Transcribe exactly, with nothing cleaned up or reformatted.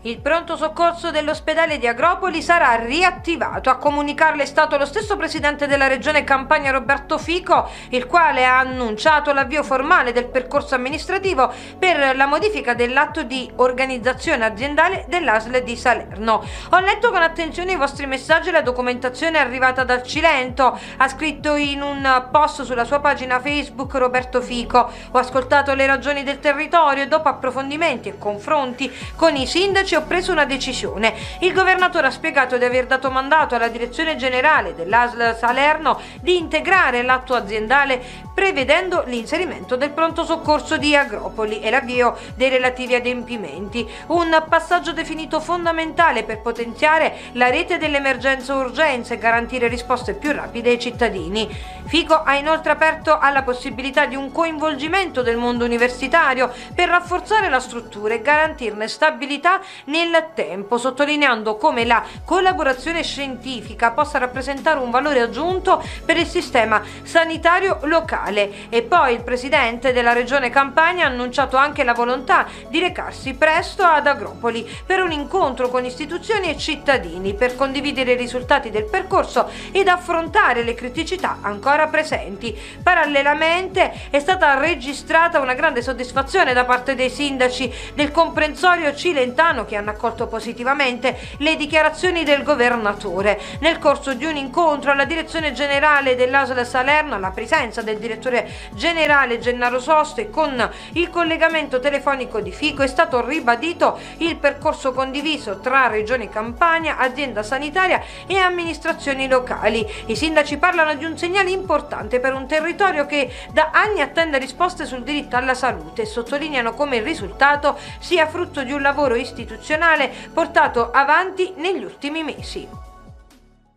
Il pronto soccorso dell'ospedale di Agropoli sarà riattivato. A comunicarlo è stato lo stesso presidente della regione Campania Roberto Fico, il quale ha annunciato l'avvio formale del percorso amministrativo per la modifica dell'atto di organizzazione aziendale dell'A S L di Salerno. Ho letto con attenzione i vostri messaggi e la documentazione arrivata dal Cilento, ha scritto in un post sulla sua pagina Facebook Roberto Fico. Ho ascoltato le ragioni del territorio e dopo approfondimenti e confronti con i sindaci ho preso una decisione. Il governatore ha spiegato di aver dato mandato alla direzione generale dell'A S L Salerno di integrare l'atto aziendale prevedendo l'inserimento del pronto soccorso di Agropoli e l'avvio dei relativi adempimenti, un passaggio definito fondamentale per potenziare la rete dell'emergenza urgenza e garantire risposte più rapide ai cittadini. Fico ha inoltre aperto alla possibilità di un coinvolgimento del mondo universitario per rafforzare la struttura e garantirne stabilità nel tempo, sottolineando come la collaborazione scientifica possa rappresentare un valore aggiunto per il sistema sanitario locale. E poi il presidente della regione Campania ha annunciato anche la volontà di recarsi presto ad Agropoli per un incontro con istituzioni e cittadini per condividere i risultati del percorso ed affrontare le criticità ancora presenti. Parallelamente è stata registrata una grande soddisfazione da parte dei sindaci del comprensorio cilentano che hanno accolto positivamente le dichiarazioni del governatore. Nel corso di un incontro alla direzione generale dell'A S L Salerno, alla presenza del direttore generale Gennaro Sosto e con il collegamento telefonico di Fico è stato ribadito il percorso condiviso tra Regione Campania, azienda sanitaria e amministrazioni locali. I sindaci parlano di un segnale importante per un territorio che da anni attende risposte sul diritto alla salute e sottolineano come il risultato sia frutto di un lavoro istituzionale portato avanti negli ultimi mesi.